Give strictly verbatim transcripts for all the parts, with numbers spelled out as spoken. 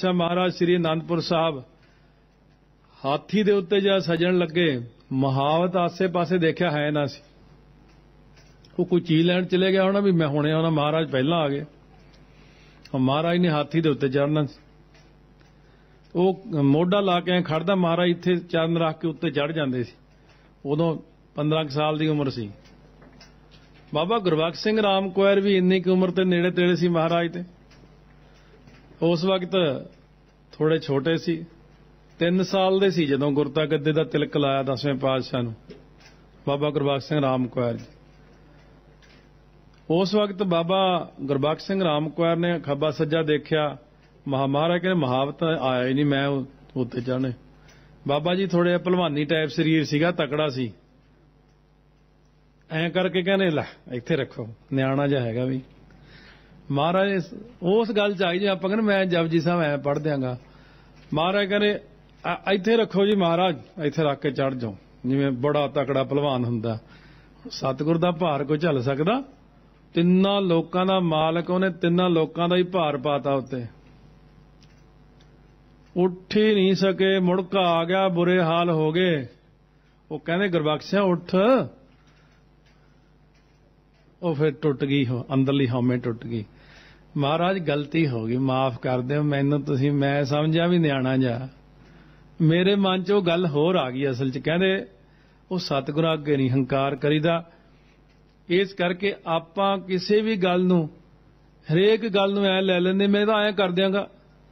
पातशाह महाराज श्री आनंदपुर साहब हाथी दे उत्ते जा सजन लगे, महावत आसे पासे देखा है ना सी, वो कोई चीज लैन चले गया होना भी मैं हुणे आना, महाराज पहला आ गए। महाराज ने हाथी दे उत्ते चढ़ना, वो मोढा ला के खड़दा, महाराज इत्थे चरण रख के उत्ते चढ़ जांदे सी। उदों पंद्रह साल की उम्र सी। बाबा गुरबख्श सिंह राम कोयर भी इन्नी की उम्र ते नेड़े तेड़े सी महाराज ते। उस वक्त थोड़े छोटे सी, तीन साल दे सी जदों गुरता गद्दे दा तिलक लाया दसवें पातशाह नूं, बाबा गुरबख्श सिंह राम कोयर जी। उस वक्त बाबा गुरबख्श सिंह राम कोयर ने खब्बा सज्जा देखिया, महाराज कहने महावत आया ही नहीं, मैं उत्ते चढ़ने। बाबा जी थोड़े भलवानी टाइप शरीर सीगा, तकड़ा सी, ऐ करके कहने लै इत्थे रखो, न्याणा जिहा हैगा भी। महाराज उस गल च आई जी, आप कहने मैं जपजी साहब ऐ पढ़ दियांगा। महाराज कहने इत्थे रखो जी महाराज, इत्थे रख के चढ़ जाओ, जिवें बड़ा तकड़ा भलवान हुंदा। सतगुर दा भार कोई झल सकदा? तिन्ना लोकां दा मालक, उहने तिन्ना लोकां दा ही भार पाता उत्ते, उठ ही नहीं सके, मुड़का आ गया, बुरे हाल हो गए। वो कहने गुरबख्शिया उठ, वो फिर टुट गई, हो अंदरली हौमे टुट गई। महाराज गलती हो गई, माफ कर दो मैनू, तुसी मैं समझा भी न्याणा जा, मेरे मन च वो गल होर आ गई। असल च कहते वो सतगुरां अगे नहीं हंकार करीदा। इस करके आपां किसी भी गल नूं, हरेक गल नूं ऐ लै लैंदे, मैं तां ऐ कर दियांगा।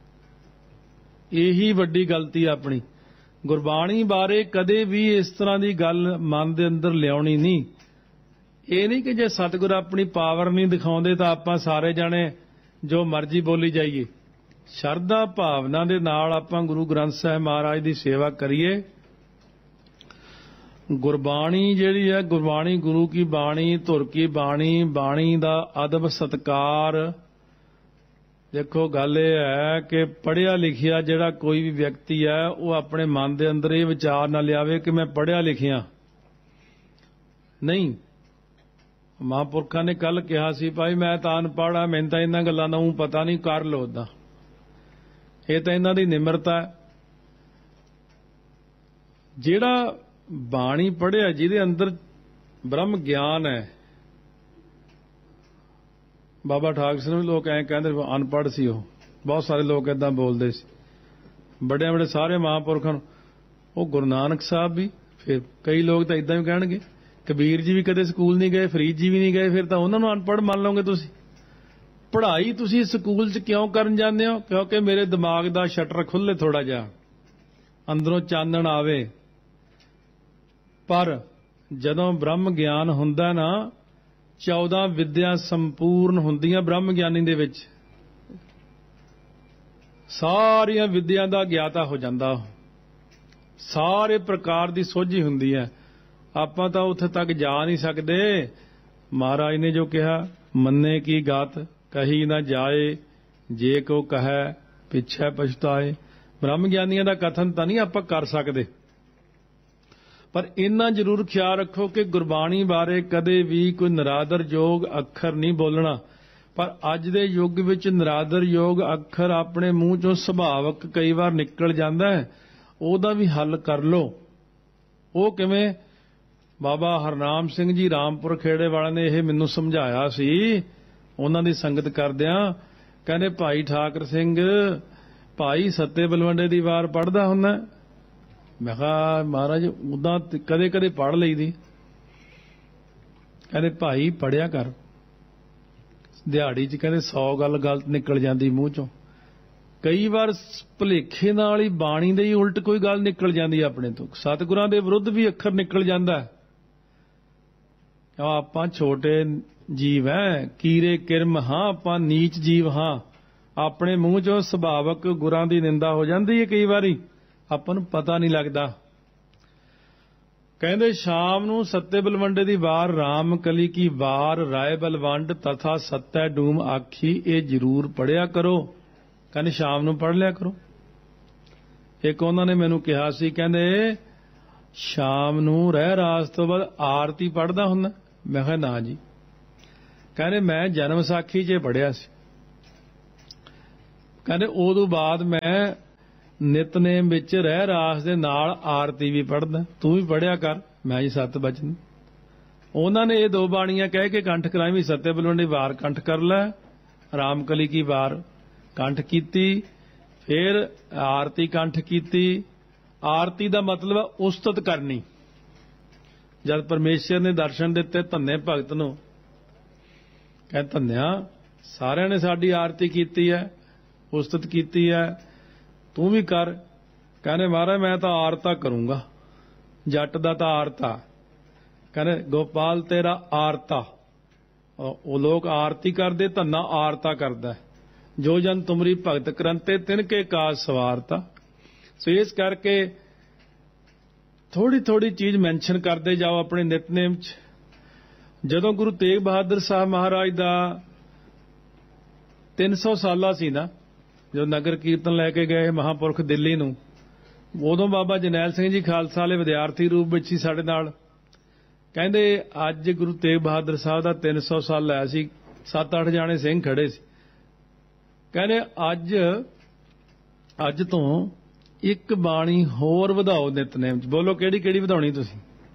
यही वड्डी गलती अपनी। गुरबाणी बारे कदे भी इस तरह की गल मन दे अंदर लियाउणी नहीं। ये नहीं कि जे सतगुर अपनी पावर नहीं दिखाउंदे तां आपां सारे जाणे जो मर्जी बोली जाइए। शरधा भावना दे नाल आपां गुरु ग्रंथ साहिब महाराज की सेवा करिए। गुरबाणी जिहड़ी है, गुरबाणी गुरु की बाणी, धुर की बाणी, बाणी दा अदब सत्कार। देखो गल यह है कि पढ़िया लिखिया जिहड़ा कोई भी व्यक्ति है, वो अपने मन दे अंदर ये विचार ना लियावे कि मैं पढ़िया लिखिया नहीं। महापुरखा ने कल कहा सी, भाई मैं तां अनपढ़ आ, मैनूं तां इन्हां गल्लां दा ऊं पता नहीं, कर लो उदां। ये तां इन्हां दी निमरता है। जिहड़ा बाणी पढ़िया, जिहदे अंदर ब्रह्म ज्ञान है, बाबा ठाकर सिंह लोग ऐ कहते अनपढ़ सी, वो बहुत सारे लोग इदां बोलते सी, बड़े बड़े सारे महापुरखों। वो गुरु नानक साहब भी, फिर कई लोग तो इदां भी कहणगे, कबीर जी भी कदे स्कूल नहीं गए, फरीद जी भी नहीं गए, फिर तो उन्होंने अनपढ़ मान लोगे तुसी। पढ़ाई तुसी स्कूल च क्यों करन जांदे हो? क्योंकि मेरे दिमाग दा शटर खुले, थोड़ा जिहा अंदरों चानण आवे। पर जदों ब्रह्म ज्ञान हुंदा ना, चौदह विद्या संपूर्ण हुंदियां ब्रह्म ज्ञानी दे विच, सारियां विद्या दा ज्ञाता हो जांदा, सारे प्रकार दी सोझी हुंदी है। आपां तां उत्थे तक जा नहीं सकदे। महाराज ने जो कहा, मन्ने की गात कही ना जाए, जे को कहे पिछे पछताए। ब्रह्म ज्ञानियां दा कथन तां नहीं आपां कर सकदे, पर इन्ना जरूर ख्याल रखो कि गुरबाणी बारे कदे भी कोई निरादर योग अखर नहीं बोलना। पर अज दे युग विच निरादर योग अखर अपने मूँह चों सुभावक कई बार निकल जाता है, ओहदा भी हल कर लो। वो किवें? बाबा हरनाम सिंह जी रामपुर खेड़े वाले ने यह मैनूं समझाया सी, उन्हां दी संगत करदिआं। कहंदे भाई ठाकर सिंह, भाई सत्ते बलवंडे दी वार पढ़दा हुंदा? मैं कहा महाराज उदा कदे कदे पढ़ लई दी। कहते भाई पढ़िया कर, दिहाड़ी च कहते सौ गल गलत निकल जाती मूँह चों। कई बार भुलेखे नाल ही बाणी दे ही उल्ट कोई गल निकल जाती अपने तो, सतगुरां दे विरुद्ध भी अखर निकल जाता है। आपां छोटे जीव है, कीरे किरम हाँ, आपां नीच जीव हाँ। अपने मूँह चों सुभावक गुरां दी निंदा हो जाती है, कई बारी आपां नूं पता नहीं लगता। कहंदे शाम नूं सत्ते बलवंडे दी वार, राम कली की वार, राय बलवंड तथा सत्तै डूम आखी, ये जरूर पढ़िया करो। कहंदे शाम नूं पढ़ लिया करो। एक उन्होंने मैनूं कहा सी, कहंदे शाम नूं रह रास तो बाद आरती पढ़दा हुंदा? मैं कहा ना जी। कहंदे मैं जन्म साखी च पढ़िया सी। ਕਹਿੰਦੇ ਉਦੋਂ ਬਾਅਦ ਮੈਂ ਨਿਤਨੇਮ ਵਿੱਚ ਰਹਿ ਰਾਸ ਦੇ ਨਾਲ ਆਰਤੀ ਵੀ ਪੜ੍ਹਦਾ, ਤੂੰ ਵੀ ਪੜ੍ਹਿਆ ਕਰ। ਮੈਂ ਜੀ ਸੱਤ ਬਚਨ। ਉਹਨਾਂ ਨੇ ਇਹ ਦੋ ਬਾਣੀਆਂ ਕਹਿ ਕੇ ਕੰਠ ਕਰਾਈ ਵੀ ਸੱਤੇ ਬਲਵੰਡੀ ਵਾਰ ਕੰਠ ਕਰ ਲੈ, ਰਾਮਕਲੀ ਕੀ ਵਾਰ ਕੰਠ ਕੀਤੀ, ਫਿਰ ਆਰਤੀ ਕੰਠ ਕੀਤੀ। ਆਰਤੀ ਦਾ ਮਤਲਬ ਹੈ ਉਸਤਤ ਕਰਨੀ। ਜਦ ਪਰਮੇਸ਼ਰ ਨੇ ਦਰਸ਼ਨ ਦਿੱਤੇ ਧੰਨੇ ਭਗਤ ਨੂੰ, ਕਹਿ ਧੰਨਿਆ ਸਾਰਿਆਂ ਨੇ ਸਾਡੀ ਆਰਤੀ ਕੀਤੀ ਹੈ, ਉਸਤਤ ਕੀਤੀ ਹੈ, ਤੂੰ ਵੀ ਕਰ। ਕਹਿੰਦੇ ਮਹਾਰਾਜ ਮੈਂ ਤਾਂ ਆਰਤਾ ਕਰੂੰਗਾ, ਜੱਟ ਦਾ ਤਾਂ ਆਰਤਾ। ਕਹਿੰਦੇ ਗੋਪਾਲ ਤੇਰਾ ਆਰਤਾ। ਉਹ ਲੋਕ ਆਰਤੀ ਕਰਦੇ, ਧੰਨਾ ਆਰਤਾ ਕਰਦਾ। ਜੋ ਜਨ ਤੁਮਰੀ ਭਗਤ ਕਰੰਤੇ ਤਿਨਕੇ ਕਾਜ ਸਵਾਰਤਾ। ਸੋ ਇਸ ਕਰਕੇ ਥੋੜੀ ਥੋੜੀ ਚੀਜ਼ ਮੈਂਸ਼ਨ ਕਰਦੇ ਜਾਓ ਆਪਣੇ ਨਿਤਨੇਮ 'ਚ। ਜਦੋਂ ਗੁਰੂ ਤੇਗ ਬਹਾਦਰ ਸਾਹਿਬ ਮਹਾਰਾਜ ਦਾ ਤਿੰਨ ਸੌ ਸਾਲਾ ਸੀ ਨਾ, ਜੋ ਨਗਰ ਕੀਰਤਨ ਲੈ ਕੇ ਗਏ ਮਹਾਂਪੁਰਖ ਦਿੱਲੀ ਨੂੰ, ਉਦੋਂ ਬਾਬਾ ਜਰਨੈਲ ਸਿੰਘ ਜੀ ਖਾਲਸਾ ਵਾਲੇ ਵਿਦਿਆਰਥੀ ਰੂਪ ਵਿੱਚ ਸੀ ਸਾਡੇ ਨਾਲ। ਕਹਿੰਦੇ ਅੱਜ ਗੁਰੂ ਤੇਗ ਬਹਾਦਰ ਸਾਹਿਬ ਦਾ ਤਿੰਨ ਸੌ ਸਾਲ ਲਾਇਆ ਸੀ, ਸੱਤ ਅੱਠ ਜਾਣੇ ਸਿੰਘ ਖੜੇ ਸੀ। ਕਹਿੰਦੇ ਅੱਜ ਅੱਜ ਤੋਂ ਇੱਕ ਬਾਣੀ ਹੋਰ ਵਧਾਓ ਨਿਤਨੇਮ 'ਚ। ਬੋਲੋ ਕਿਹੜੀ ਕਿਹੜੀ ਵਧਾਉਣੀ ਤੁਸੀਂ?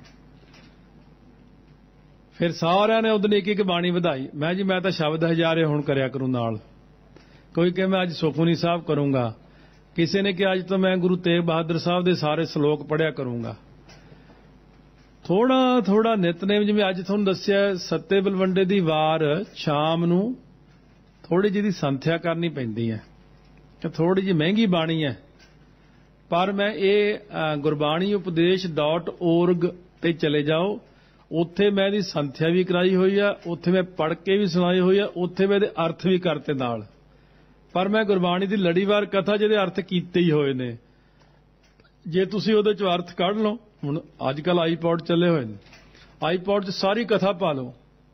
ਫਿਰ ਸਾਰਿਆਂ ਨੇ ਉਦੋਂ ਇੱਕ ਇੱਕ ਬਾਣੀ ਵਧਾਈ। ਮੈਂ ਜੀ ਮੈਂ ਤਾਂ ਸ਼ਬਦ ਹਜ਼ਾਰੇ ਹੁਣ ਕਰਿਆ ਕਰੂੰ ਨਾਲ। ਕੋਈ ਕਹੇ ਮੈਂ ਅੱਜ ਸੁਖਮਨੀ ਸਾਹਿਬ ਕਰੂੰਗਾ, ਕਿਸੇ ਨੇ ਕਿਹਾ ਅੱਜ ਤੋਂ ਮੈਂ ਗੁਰੂ ਤੇਗ ਬਹਾਦਰ ਸਾਹਿਬ ਦੇ ਸਾਰੇ ਸ਼ਲੋਕ ਪੜ੍ਹਿਆ ਕਰੂੰਗਾ। ਥੋੜਾ ਥੋੜਾ ਨਿਤਨੇਮ, ਜਿਵੇਂ ਅੱਜ ਤੁਹਾਨੂੰ ਦੱਸਿਆ ਸੱਤੇ ਬਲਵੰਡੇ ਦੀ ਵਾਰ ਸ਼ਾਮ ਨੂੰ ਥੋੜੀ ਜਿਹੀ ਸੰਥਿਆ ਕਰਨੀ ਪੈਂਦੀ ਹੈ, ਕਿ ਥੋੜੀ ਜਿਹੀ ਮਹਿੰਗੀ ਬਾਣੀ ਹੈ। ਪਰ ਮੈਂ ਇਹ ਗੁਰਬਾਣੀ ਉਪਦੇਸ਼ ਡਾਟ ਓਰਗ ਤੇ ਚਲੇ ਜਾਓ, ਉੱਥੇ ਮੈਂ ਇਹਦੀ ਸੰਥਿਆ ਵੀ ਕਰਾਈ ਹੋਈ ਆ, ਉੱਥੇ ਮੈਂ ਪੜ੍ਹ ਕੇ ਵੀ ਸੁਣਾਈ ਹੋਈ ਆ, ਉੱਥੇ ਮੈਂ ਇਹਦੇ ਅਰਥ ਵੀ ਕਰਤੇ ਨਾਲ। ਪਰ ਮੈਂ ਗੁਰਬਾਣੀ ਦੀ ਲੜੀਵਾਰ ਕਥਾ ਜਿਹਦੇ ਅਰਥ ਕੀਤੇ ਹੀ ਹੋਏ ਨੇ। ਜੇ ਤੁਸੀਂ ਉਹਦੇ ਚੋਂ ਅਰਥ ਕੱਢ ਲਓ, ਹੁਣ ਅੱਜ ਕੱਲ ਆਈਪੌਡ ਚੱਲੇ ਹੋਏ ਨੇ, ਆਈਪੌਡ 'ਚ ਸਾਰੀ ਕਥਾ ਪਾ ਲਓ,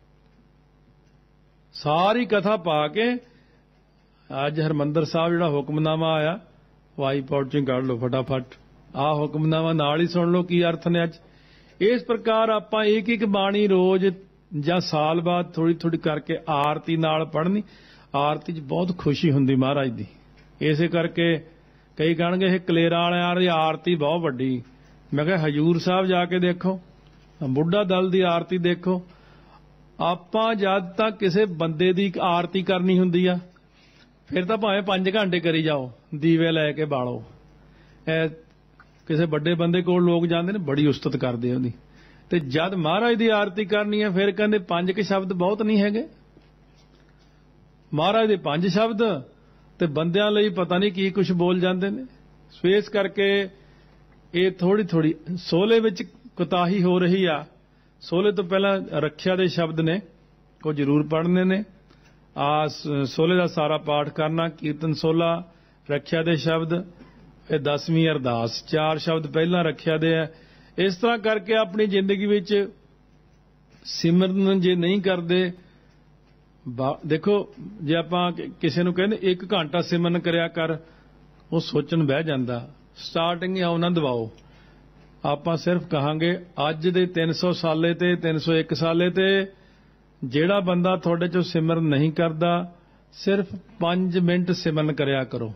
ਸਾਰੀ ਕਥਾ ਪਾ ਕੇ ਅੱਜ ਹਰਿਮੰਦਰ ਸਾਹਿਬ ਜਿਹੜਾ ਹੁਕਮਨਾਮਾ ਆਇਆ ਉਹ ਆਈਪੌਡ 'ਚ ਕੱਢ ਲਓ ਫਟਾਫਟ। ਆਹ ਹੁਕਮਨਾਮਾ ਨਾਲ ਹੀ ਸੁਣ ਲਓ ਕੀ ਅਰਥ ਨੇ ਅੱਜ। ਇਸ ਪ੍ਰਕਾਰ ਆਪਾਂ ਇੱਕ ਇੱਕ ਬਾਣੀ ਰੋਜ਼ ਜਾਂ ਸਾਲ ਬਾਅਦ ਥੋੜੀ ਥੋੜੀ ਕਰਕੇ ਆਰਤੀ ਨਾਲ ਪੜ੍ਹਨੀ। ਆਰਤੀ 'ਚ ਬਹੁਤ ਖੁਸ਼ੀ ਹੁੰਦੀ ਮਹਾਰਾਜ ਦੀ। ਇਸੇ ਕਰਕੇ ਕਈ ਕਹਿਣਗੇ ਇਹ ਕਲੇਰਾਂ ਵਾਲਿਆਂ ਦੀ ਆਰਤੀ ਬਹੁਤ ਵੱਡੀ। ਮੈਂ ਕਿਹਾ ਹਜੂਰ ਸਾਹਿਬ ਜਾ ਕੇ ਦੇਖੋ, ਬੁੱਢਾ ਦਲ ਦੀ ਆਰਤੀ ਦੇਖੋ। ਆਪਾਂ ਜਦ ਤੱਕ ਕਿਸੇ ਬੰਦੇ ਦੀ ਆਰਤੀ ਕਰਨੀ ਹੁੰਦੀ ਆ, ਫਿਰ ਤਾਂ ਭਾਵੇਂ ਪੰਜ ਘੰਟੇ ਕਰੀ ਜਾਓ, ਦੀਵੇ ਲੈ ਕੇ ਬਾਲੋ। ਇਹ ਕਿਸੇ ਵੱਡੇ ਬੰਦੇ ਕੋਲ ਲੋਕ ਜਾਂਦੇ ਨੇ, ਬੜੀ ਉਸਤਤ ਕਰਦੇ ਉਹਦੀ। ਤੇ ਜਦ ਮਹਾਰਾਜ ਦੀ ਆਰਤੀ ਕਰਨੀ ਹੈ, ਫਿਰ ਕਹਿੰਦੇ ਪੰਜ ਕੇ ਸ਼ਬਦ ਬਹੁਤ ਨਹੀਂ ਹੈਗੇ। ਮਹਾਰਾਜ ਦੇ ਪੰਜ ਸ਼ਬਦ ਤੇ ਬੰਦਿਆਂ ਲਈ ਪਤਾ ਨਹੀਂ ਕੀ ਕੁਝ ਬੋਲ ਜਾਂਦੇ ਨੇ। ਸੋ ਇਸ ਕਰਕੇ ਇਹ ਥੋੜੀ ਥੋੜੀ ਸੋਲੇ ਵਿੱਚ ਕੁਤਾਹੀ ਹੋ ਰਹੀ ਆ। ਸੋਲੇ ਤੋਂ ਪਹਿਲਾਂ ਰੱਖਿਆ ਦੇ ਸ਼ਬਦ ਨੇ, ਉਹ ਜ਼ਰੂਰ ਪੜ੍ਹਨੇ ਨੇ। ਆ ਸੋਲੇ ਦਾ ਸਾਰਾ ਪਾਠ ਕਰਨਾ, ਕੀਰਤਨ ਸੋਲਾ, ਰੱਖਿਆ ਦੇ ਸ਼ਬਦ, ਇਹ ਦਸਵੀਂ ਅਰਦਾਸ, ਚਾਰ ਸ਼ਬਦ ਪਹਿਲਾਂ ਰੱਖਿਆ ਦੇ ਆ। ਇਸ ਤਰ੍ਹਾਂ ਕਰਕੇ ਆਪਣੀ ਜ਼ਿੰਦਗੀ ਵਿੱਚ ਸਿਮਰਨ ਜੇ ਨਹੀਂ ਕਰਦੇ, ਦੇਖੋ ਜੇ ਆਪਾਂ ਕਿਸੇ ਨੂੰ ਕਹਿੰਦੇ ਇੱਕ ਘੰਟਾ ਸਿਮਰਨ ਕਰਿਆ ਕਰ, ਉਹ ਸੋਚਣ ਬਹਿ ਜਾਂਦਾ। ਸਟਾਰਟਿੰਗ ਹੀ ਆਉ ਨਾ ਦਵਾਓ। ਆਪਾਂ ਸਿਰਫ ਕਹਾਂਗੇ ਅੱਜ ਦੇ ਤਿੰਨ ਸੌ ਸਾਲੇ ਤੇ ਤਿੰਨ ਸੌ ਇੱਕ ਸਾਲੇ ਤੇ ਜਿਹੜਾ ਬੰਦਾ ਤੁਹਾਡੇ ਚੋਂ ਸਿਮਰਨ ਨਹੀਂ ਕਰਦਾ, ਸਿਰਫ ਪੰਜ ਮਿੰਟ ਸਿਮਰਨ ਕਰਿਆ ਕਰੋ।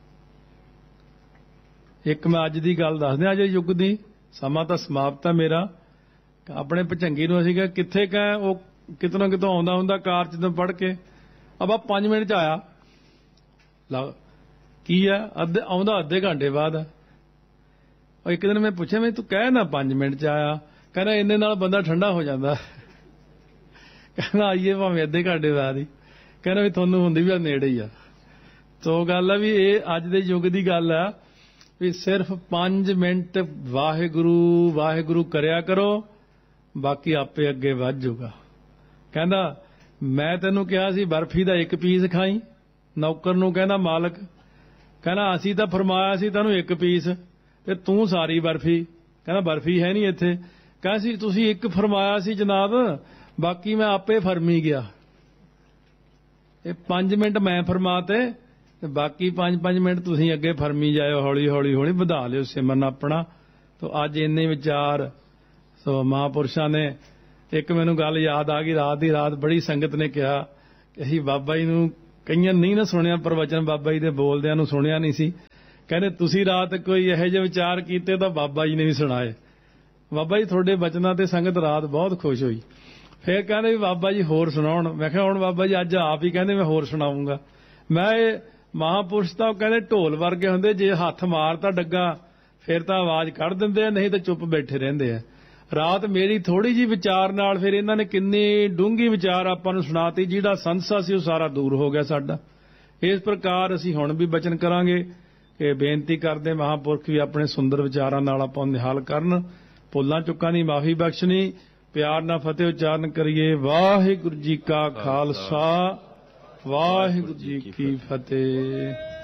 ਇੱਕ ਮੈਂ ਅੱਜ ਦੀ ਗੱਲ ਦੱਸਦਾ, ਅਜੇ ਯੁੱਗ ਦੀ, ਸਮਾਂ ਤਾਂ ਸਮਾਪਤ ਹੈ ਮੇਰਾ। ਆਪਣੇ ਭਚੰਗੀ ਨੂੰ ਅਸੀਂ ਕਿਹਾ ਕਿੱਥੇ ਕਹੇ, ਉਹ ਕਿਤੋਂ ਕਿਤੋਂ ਆਉਂਦਾ ਹੁੰਦਾ ਕਾਰ 'ਚ ਤੋਂ ਪੜ੍ਹ ਕੇ, ਅਬਾ ਪੰਜ ਮਿੰਟ 'ਚ ਆਇਆ। ਲਾ ਕੀ ਆ, ਅੱਧੇ ਆਉਂਦਾ ਅੱਧੇ ਘੰਟੇ ਬਾਅਦ। ਇੱਕ ਦਿਨ ਮੈਂ ਪੁੱਛਿਆ ਮੈਂ ਤੂੰ ਕਹਿ ਨਾ ਪੰਜ ਮਿੰਟ 'ਚ ਆਇਆ, ਕਹਿੰਦਾ ਇੰਨੇ ਨਾਲ ਬੰਦਾ ਠੰਡਾ ਹੋ ਜਾਂਦਾ। ਕਹਿੰਦਾ ਆਈਏ ਭਾਵੇਂ ਅੱਧੇ ਘੰਟੇ ਬਾਅਦ ਹੀ, ਕਹਿੰਦਾ ਵੀ ਤੁਹਾਨੂੰ ਹੁੰਦੀ ਵੀ ਨੇੜੇ ਹੀ ਆ। ਤੋ ਗੱਲ ਆ ਵੀ ਇਹ ਅੱਜ ਦੇ ਯੁੱਗ ਦੀ ਗੱਲ ਆ ਵੀ ਸਿਰਫ ਪੰਜ ਮਿੰਟ ਵਾਹਿਗੁਰੂ ਵਾਹਿਗੁਰੂ ਕਰਿਆ ਕਰੋ, ਬਾਕੀ ਆਪੇ ਅੱਗੇ ਵੱਧ ਜਾਊਗਾ। ਕਹਿੰਦਾ ਮੈਂ ਤੈਨੂੰ ਕਿਹਾ ਸੀ ਬਰਫੀ ਦਾ ਇੱਕ ਪੀਸ ਖਾਈ, ਨੌਕਰ ਨੂੰ ਕਹਿੰਦਾ ਮਾਲਕ, ਕਹਿੰਦਾ ਅਸੀਂ ਤਾਂ ਫਰਮਾਇਆ ਸੀ ਤੈਨੂੰ ਇੱਕ ਪੀਸ ਤੇ ਤੂੰ ਸਾਰੀ ਬਰਫੀ। ਕਹਿੰਦਾ ਬਰਫੀ ਹੈ ਨਹੀਂ ਇੱਥੇ। ਕਹਿੰਦਾ ਸੀ ਤੁਸੀਂ ਇੱਕ ਫਰਮਾਇਆ ਸੀ ਜਨਾਬ, ਬਾਕੀ ਮੈਂ ਆਪੇ ਫਰਮੀ ਗਿਆ। ਇਹ ਪੰਜ ਮਿੰਟ ਮੈਂ ਫਰਮਾਤੇ ਤੇ ਬਾਕੀ ਪੰਜ ਪੰਜ ਮਿੰਟ ਤੁਸੀਂ ਅੱਗੇ ਫਰਮੀ ਜਾਇਓ, ਹੌਲੀ ਹੌਲੀ ਹੌਲੀ ਵਧਾ ਲਿਓ ਸਿਮਰਨ ਆਪਣਾ। ਤੋ ਅੱਜ ਇੰਨੇ ਵਿਚਾਰ ਸੋ ਮਹਾਂਪੁਰਸ਼ਾਂ ਨੇ। ਇੱਕ ਮੈਨੂੰ ਗੱਲ ਯਾਦ ਆ ਗਈ, ਰਾਤ ਦੀ ਰਾਤ ਬੜੀ ਸੰਗਤ ਨੇ ਕਿਹਾ ਕਿ ਅਸੀਂ ਬਾਬਾ ਜੀ ਨੂੰ ਕਈਆਂ ਨਹੀਂ ਨਾ ਸੁਣਿਆ ਪ੍ਰਵਚਨ ਬਾਬਾ ਜੀ ਦੇ ਬੋਲਦਿਆਂ ਨੂੰ ਸੁਣਿਆ ਨਹੀਂ ਸੀ। ਕਹਿੰਦੇ ਤੁਸੀਂ ਰਾਤ ਕੋਈ ਇਹੋ ਜਿਹੇ ਵਿਚਾਰ ਕੀਤੇ ਤਾਂ ਬਾਬਾ ਜੀ ਨੇ ਵੀ ਸੁਣਾਏ। ਬਾਬਾ ਜੀ ਤੁਹਾਡੇ ਬਚਨਾਂ ਤੇ ਸੰਗਤ ਰਾਤ ਬਹੁਤ ਖੁਸ਼ ਹੋਈ। ਫਿਰ ਕਹਿੰਦੇ ਵੀ ਬਾਬਾ ਜੀ ਹੋਰ ਸੁਣਾਉਣ। ਮੈਂ ਕਿਹਾ ਹੁਣ ਬਾਬਾ ਜੀ ਅੱਜ ਆਪ ਹੀ ਕਹਿੰਦੇ ਮੈਂ ਹੋਰ ਸੁਣਾਉਂਗਾ। ਮੈਂ ਇਹ ਮਹਾਂਪੁਰਸ਼ ਤਾਂ ਕਹਿੰਦੇ ਢੋਲ ਵਰਗੇ ਹੁੰਦੇ, ਜੇ ਹੱਥ ਮਾਰਤਾ ਡੱਗਾ ਫਿਰ ਤਾਂ ਆਵਾਜ਼ ਕੱਢ ਦਿੰਦੇ ਆ, ਨਹੀਂ ਤਾਂ ਚੁੱਪ ਬੈਠੇ ਰਹਿੰਦੇ ਆ। ਰਾਤ ਮੇਰੀ ਥੋੜੀ ਜੀ ਵਿਚਾਰ ਨਾਲ ਫਿਰ ਇਹਨਾਂ ਨੇ ਕਿੰਨੀ ਡੂੰਘੀ ਵਿਚਾਰ ਆਪਾਂ ਨੂੰ ਸੁਣਾਤੀ, ਜਿਹੜਾ ਸੰਸਾ ਸੀ ਉਹ ਸਾਰਾ ਦੂਰ ਹੋ ਗਿਆ ਸਾਡਾ। ਇਸ ਪ੍ਰਕਾਰ ਅਸੀਂ ਹੁਣ ਵੀ ਬਚਨ ਕਰਾਂਗੇ ਕਿ ਬੇਨਤੀ ਕਰਦੇ ਮਹਾਂਪੁਰਖ ਵੀ ਆਪਣੇ ਸੁੰਦਰ ਵਿਚਾਰਾਂ ਨਾਲ ਆਪਾਂ ਨੂੰ ਨਿਹਾਲ ਕਰਨ। ਭੁੱਲਾਂ ਚੁੱਕਾਂ ਦੀ ਮਾਫੀ ਬਖਸ਼ਣੀ। ਪਿਆਰ ਨਾਲ ਫਤਿਹ ਉਚਾਰਨ ਕਰੀਏ। ਵਾਹਿਗੁਰੂ ਜੀ ਕਾ ਖਾਲਸਾ, ਵਾਹਿਗੁਰੂ ਜੀ ਕੀ ਫਤਿਹ।